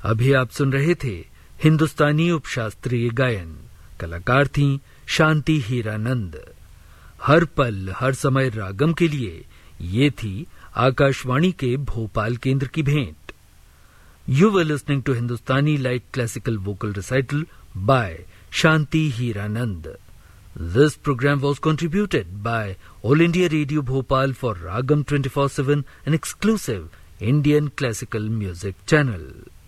अभी आप सुन रहे थे हिंदुस्तानी उपशास्त्रीय गायन। कलाकार थीं शांति हीरानंद। हर पल हर समय रागम के लिए ये थी आकाशवाणी के भोपाल केंद्र की भेंट। You were listening to Hindustani light classical vocal recital bye Shanti Hiranand. This program was contributed by All India Radio Bhopal for Ragam 24/7, an exclusive Indian classical music channel.